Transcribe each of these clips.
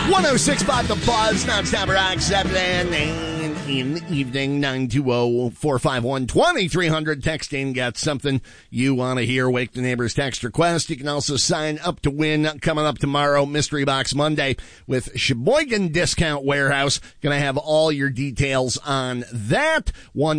106.5 The Buzz, non-stop rock, 7 in the evening, 920-451-2300. Text in, got something you want to hear. Wake the Neighbors text request. You can also sign up to win coming up tomorrow, Mystery Box Monday with Sheboygan Discount Warehouse. Going to have all your details on that.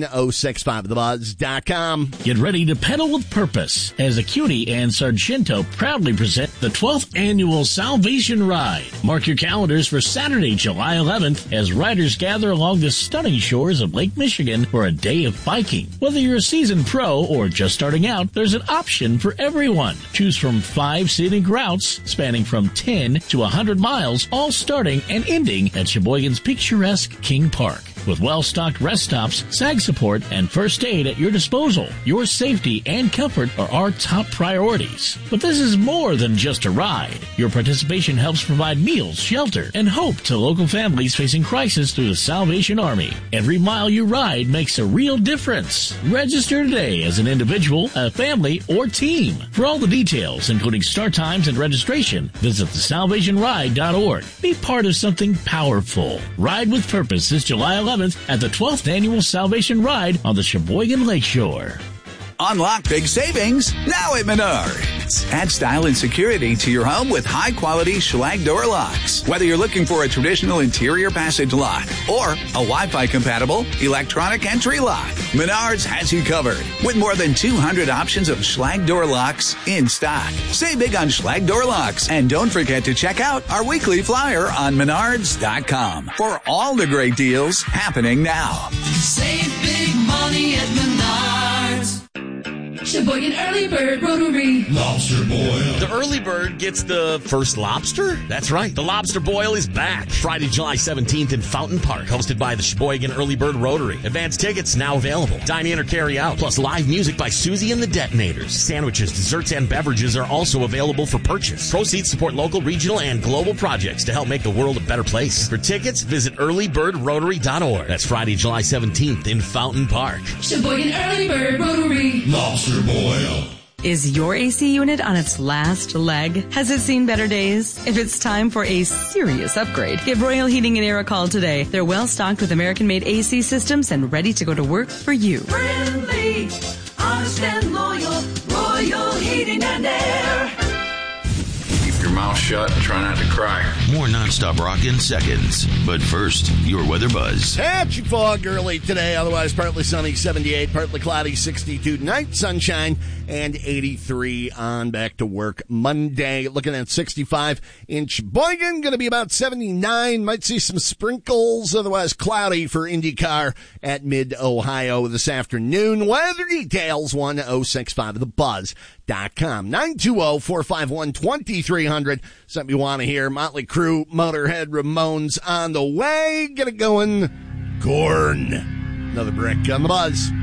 1065thebuzz.com. Get ready to pedal with purpose as Acuity and Sargento proudly present the 12th annual Salvation Ride. Mark your calendars for Saturday, July 11th as riders gather along the stunning shores of Lake Michigan for a day of biking. Whether you're a seasoned pro or just starting out, there's an option for everyone. Choose from 5 scenic routes spanning from 10 to 100 miles, all starting and ending at Sheboygan's picturesque King Park. With well-stocked rest stops, SAG support, and first aid at your disposal, your safety and comfort are our top priorities. But this is more than just a ride. Your participation helps provide meals, shelter, and hope to local families facing crisis through the Salvation Army. Every mile you ride makes a real difference. Register today as an individual, a family, or team. For all the details, including start times and registration, visit thesalvationride.org. Be part of something powerful. Ride with Purpose this July 11th at the 12th Annual Salvation Ride on the Sheboygan Lakeshore. Unlock big savings now at Menards. Add style and security to your home with high-quality Schlage door locks. Whether you're looking for a traditional interior passage lock or a Wi-Fi-compatible electronic entry lock, Menards has you covered with more than 200 options of Schlage door locks in stock. Save big on Schlage door locks, and don't forget to check out our weekly flyer on Menards.com for all the great deals happening now. Save big money at Menards. Sheboygan Early Bird Rotary. Lobster Boil. The Early Bird gets the first lobster? That's right. The Lobster Boil is back. Friday, July 17th in Fountain Park. Hosted by the Sheboygan Early Bird Rotary. Advanced tickets now available. Dine in or carry out. Plus live music by Susie and the Detonators. Sandwiches, desserts, and beverages are also available for purchase. Proceeds support local, regional, and global projects to help make the world a better place. For tickets, visit earlybirdrotary.org. That's Friday, July 17th in Fountain Park. Sheboygan Early Bird Rotary. Lobster Boil. Is your AC unit on its last leg? Has it seen better days? If it's time for a serious upgrade, give Royal Heating and Air a call today. They're well stocked with American-made AC systems and ready to go to work for you. Friendly, honest and loyal, Royal Heating and Air. Keep your mouth shut and try not to cry. More nonstop rock in seconds. But first, your weather buzz. Patchy fog early today, otherwise partly sunny, 78, partly cloudy, 62 tonight, sunshine, and 83 on back to work Monday. Looking at 65 in Sheboygan, going to be about 79. Might see some sprinkles, otherwise cloudy for IndyCar at Mid-Ohio this afternoon. Weather details, 1065thebuzz.com. 920-451-2300. Something you want to hear. Motley Crue, Motorhead, Ramones on the way. Get it going. Korn. Another brick on the Buzz.